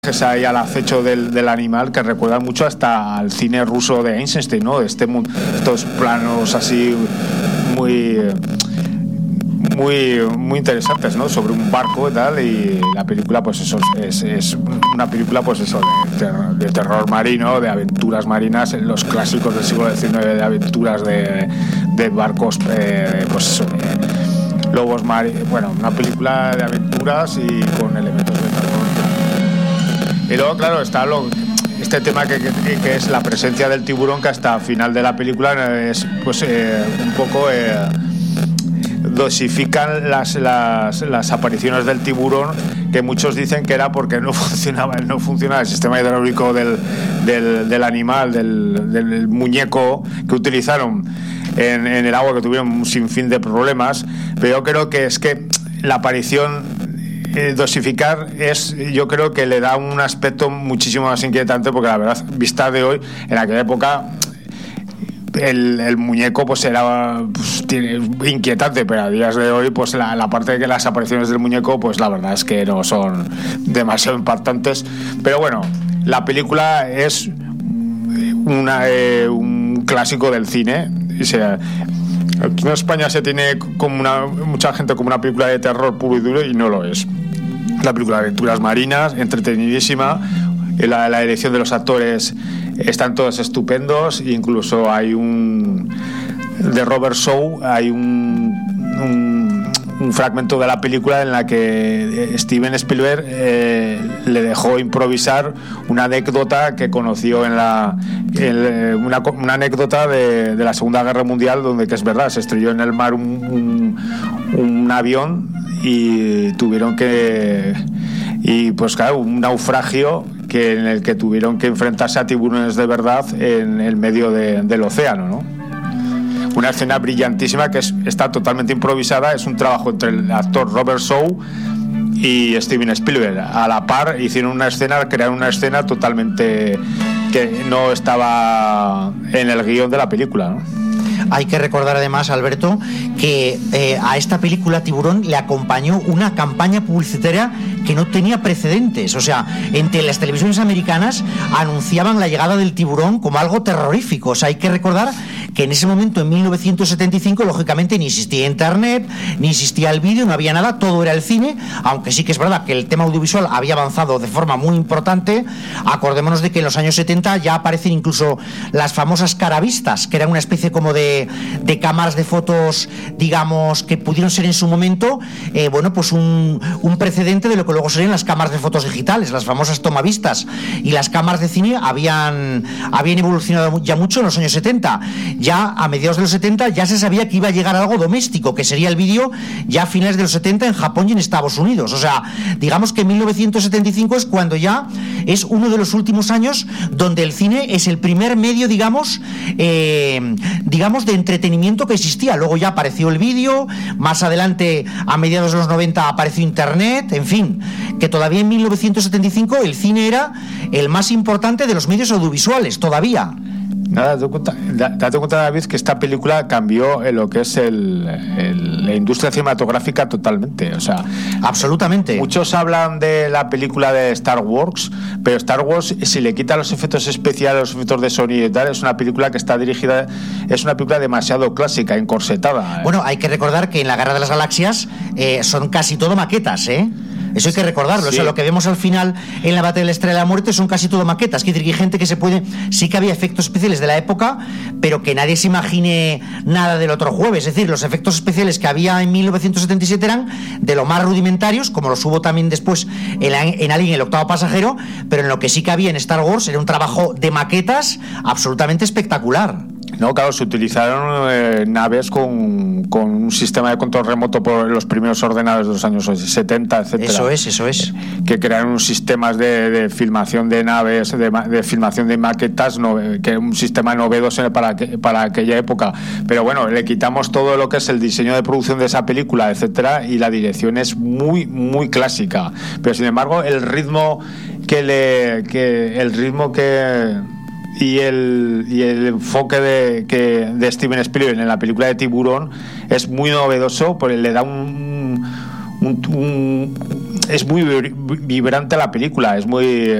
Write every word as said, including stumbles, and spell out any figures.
es ahí al acecho del, del animal que recuerda mucho hasta al cine ruso de Eisenstein, ¿no? Este, estos planos así muy muy muy interesantes, ¿no? Sobre un barco y tal, y la película pues eso es, es una película pues eso de terror, de terror marino, de aventuras marinas, los clásicos del siglo diecinueve, de aventuras de, de barcos, eh, pues eso, de lobos marinos, bueno, una película de aventuras y con elementos de terror. Y luego, claro, está lo, este tema que, que, que es la presencia del tiburón, que hasta el final de la película es pues eh, un poco eh, dosifican las, las, las apariciones del tiburón, que muchos dicen que era porque no funcionaba, no funcionaba el sistema hidráulico del, del, del animal, del, del muñeco que utilizaron en, en el agua, que tuvieron un sinfín de problemas. Pero yo creo que es que la aparición Eh, dosificar es, yo creo que le da un aspecto muchísimo más inquietante, porque la verdad, vista de hoy, en aquella época el, el muñeco pues era pues, tiene, inquietante, pero a días de hoy pues la, la parte de que las apariciones del muñeco pues la verdad es que no son demasiado impactantes. Pero bueno, la película es una, eh, un clásico del cine. O sea, aquí en España se tiene como una, mucha gente como una película de terror puro y duro, y no lo es. La película de aventuras marinas, entretenidísima. La, la elección de los actores están todos estupendos. Incluso hay un de Robert Shaw, hay un, un, un fragmento de la película en la que Steven Spielberg eh, le dejó improvisar una anécdota que conoció en la en una, una anécdota de, de la Segunda Guerra Mundial, donde, que es verdad, se estrelló en el mar un, un, un avión y tuvieron que y pues claro, un naufragio que en el que tuvieron que enfrentarse a tiburones de verdad en el medio de, del océano, ¿no? Una escena brillantísima que es, está totalmente improvisada. Es un trabajo entre el actor Robert Shaw y Steven Spielberg. A la par hicieron una escena, crearon una escena totalmente que no estaba en el guión de la película, ¿no? Hay que recordar además, Alberto, que eh, a esta película Tiburón le acompañó una campaña publicitaria que no tenía precedentes. O sea, entre las televisiones americanas anunciaban la llegada del tiburón como algo terrorífico. O sea, hay que recordar que en ese momento, en mil novecientos setenta y cinco, lógicamente ni existía internet, ni existía el vídeo, no había nada, todo era el cine, aunque sí que es verdad que el tema audiovisual había avanzado de forma muy importante. Acordémonos de que en los años setenta ya aparecen incluso las famosas caravistas, que eran una especie como de, de cámaras de fotos, digamos, que pudieron ser en su momento, eh, bueno, pues un, un precedente de lo que luego serían las cámaras de fotos digitales, las famosas tomavistas. Y las cámaras de cine habían, habían evolucionado ya mucho en los años setenta. Ya a mediados de los setenta ya se sabía que iba a llegar algo doméstico, que sería el vídeo, ya a finales de los setenta en Japón y en Estados Unidos. O sea, digamos que mil novecientos setenta y cinco es cuando ya es uno de los últimos años donde el cine es el primer medio, digamos, eh, digamos de entretenimiento que existía. Luego ya apareció el vídeo, más adelante a mediados de los noventa apareció internet, en fin, que todavía en mil novecientos setenta y cinco el cine era el más importante de los medios audiovisuales, todavía. Nada, date cuenta, date cuenta, David, que esta película cambió en lo que es el, el, la industria cinematográfica totalmente. O sea, absolutamente. Muchos hablan de la película de Star Wars, pero Star Wars, si le quita los efectos especiales, los efectos de sonido y tal, es una película que está dirigida, es una película demasiado clásica, encorsetada. Bueno, hay que recordar que en la Guerra de las Galaxias eh, son casi todo maquetas, ¿eh? Eso hay que recordarlo. Sí. O sea, lo que vemos al final en la Batalla de la Estrella de la Muerte son casi todo maquetas. Quiere decir que hay gente que se puede... Sí que había efectos especiales de la época, pero que nadie se imagine nada del otro jueves. Es decir, los efectos especiales que había en mil novecientos setenta y siete eran de lo más rudimentarios, como los hubo también después en, en Alien, el octavo pasajero, pero en lo que sí que había en Star Wars era un trabajo de maquetas absolutamente espectacular. No, claro, se utilizaron eh, naves con, con un sistema de control remoto por los primeros ordenadores de los años setenta, etcétera. Eso es, eso es. Que crearon sistemas de, de filmación de naves, de, de filmación de maquetas, no, que un sistema novedoso para, que, para aquella época. Pero bueno, le quitamos todo lo que es el diseño de producción de esa película, etcétera, y la dirección es muy, muy clásica. Pero sin embargo, el ritmo que le, que el ritmo que y el, y el enfoque de, que, de Steven Spielberg en la película de Tiburón es muy novedoso, porque le da un, un, un es muy vibrante la película, es muy